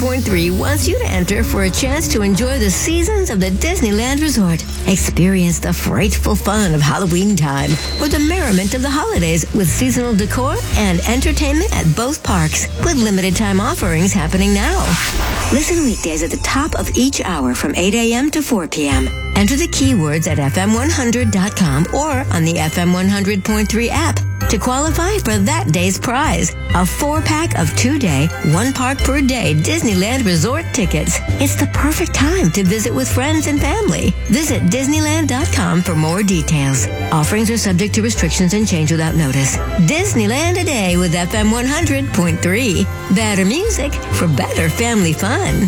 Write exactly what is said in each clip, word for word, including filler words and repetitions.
point three wants you to enter for a chance to enjoy the seasons of the Disneyland Resort. Experience the frightful fun of Halloween time or the merriment of the holidays with seasonal decor and entertainment at both parks with limited time offerings happening now. Listen weekdays at the top of each hour from eight a.m. to four p.m. Enter the keywords at f m one hundred dot com or on the F M one hundred point three app to qualify for that day's prize, a four-pack of two-day, one-park-per-day Disneyland Resort tickets. It's the perfect time to visit with friends and family. Visit Disneyland dot com for more details. Offerings are subject to restrictions and change without notice. Disneyland Today with F M one hundred point three. Better music for better family fun.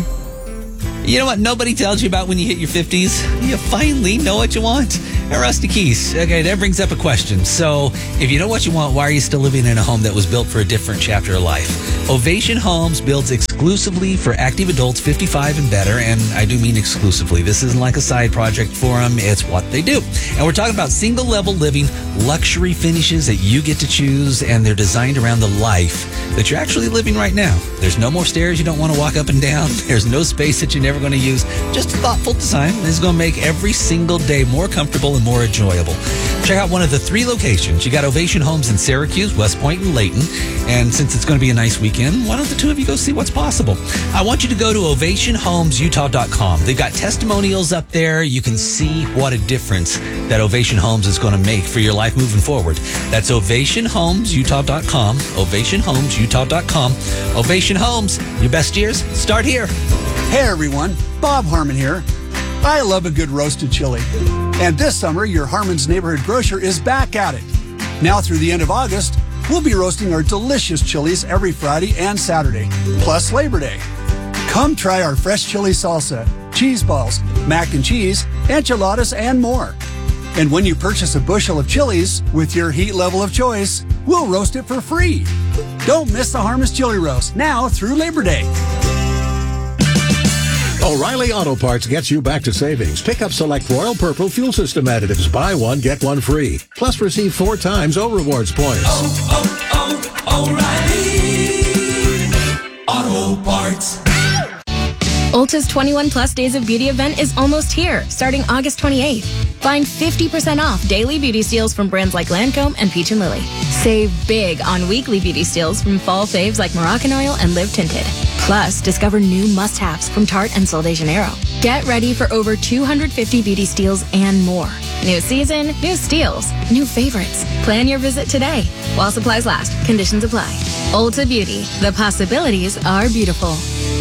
You know what nobody tells you about when you hit your fifties? You finally know what you want. Hey, Rusty Keys. Okay, that brings up a question. So, if you know what you want, why are you still living in a home that was built for a different chapter of life? Ovation Homes builds exclusively for active adults fifty-five and better, and I do mean exclusively. This isn't like a side project for them. It's what they do. And we're talking about single-level living, luxury finishes that you get to choose, and they're designed around the life that you're actually living right now. There's no more stairs you don't want to walk up and down. There's no space that you're never going to use. Just a thoughtful design is going to make every single day more comfortable and more enjoyable. Check out one of the three locations. You got Ovation Homes in Syracuse, West Point, and Layton. And since it's going to be a nice weekend, why don't the two of you go see what's possible? I want you to go to ovation homes utah dot com. They've got testimonials up there. You can see what a difference that Ovation Homes is going to make for your life moving forward. That's ovation homes utah dot com. ovation homes utah dot com. Ovation Homes, your best years start here. Hey everyone, Bob Harmon here. I love a good roasted chili. And this summer, your Harmon's Neighborhood Grocer is back at it. Now through the end of August, we'll be roasting our delicious chilies every Friday and Saturday, plus Labor Day. Come try our fresh chili salsa, cheese balls, mac and cheese, enchiladas, and more. And when you purchase a bushel of chilies with your heat level of choice, we'll roast it for free. Don't miss the Harmon's Chili Roast now through Labor Day. O'Reilly Auto Parts gets you back to savings. Pick up select Royal Purple fuel system additives. Buy one, get one free. Plus receive four times O Rewards points. Oh, oh, oh, O'Reilly Auto Parts. Ulta's twenty-one plus Days of Beauty event is almost here, starting August twenty-eighth. Find fifty percent off daily beauty steals from brands like Lancome and Peach and Lily. Save big on weekly beauty steals from fall faves like Moroccan Oil and Live Tinted. Plus, discover new must-haves from Tarte and Sol de Janeiro. Get ready for over two hundred fifty beauty steals and more. New season, new steals, new favorites. Plan your visit today while supplies last. Conditions apply. Ulta Beauty. The possibilities are beautiful.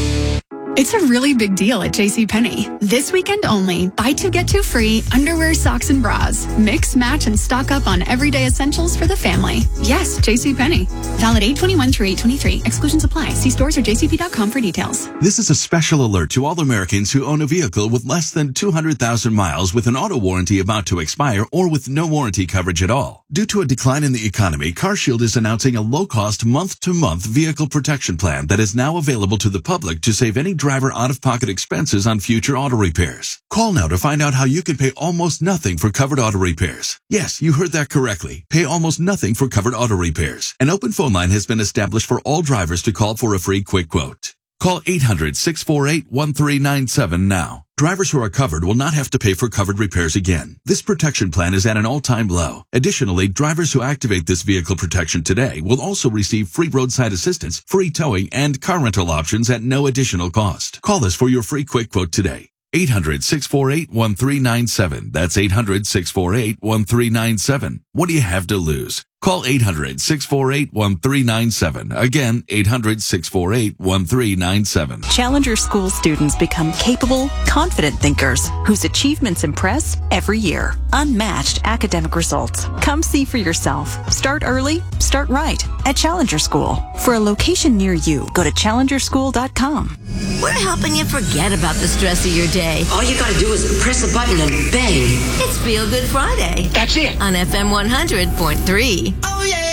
It's a really big deal at JCPenney. This weekend only, buy two, get two free, underwear, socks, and bras. Mix, match, and stock up on everyday essentials for the family. Yes, JCPenney. Valid eight twenty-one through eight twenty-three. Exclusions apply. See stores or j c p dot com for details. This is a special alert to all Americans who own a vehicle with less than two hundred thousand miles with an auto warranty about to expire or with no warranty coverage at all. Due to a decline in the economy, CarShield is announcing a low-cost month-to-month vehicle protection plan that is now available to the public to save any driver out-of-pocket expenses on future auto repairs. Call now to find out how you can pay almost nothing for covered auto repairs. Yes, you heard that correctly. Pay almost nothing for covered auto repairs. An open phone line has been established for all drivers to call for a free quick quote. Call eight hundred, six four eight, one three nine seven now. Drivers who are covered will not have to pay for covered repairs again. This protection plan is at an all-time low. Additionally, drivers who activate this vehicle protection today will also receive free roadside assistance, free towing, and car rental options at no additional cost. Call us for your free quick quote today. eight hundred, six four eight, one three nine seven. That's eight hundred, six four eight, one three nine seven. What do you have to lose? Call eight hundred, six four eight, one three nine seven. Again, eight hundred, six four eight, one three nine seven. Challenger School students become capable, confident thinkers whose achievements impress every year. Unmatched academic results. Come see for yourself. Start early, start right at Challenger School. For a location near you, go to challenger school dot com. We're helping you forget about the stress of your day. All you gotta do is press a button and bang. It's Feel Good Friday. That's it. On F M one hundred point three. Oh, yeah.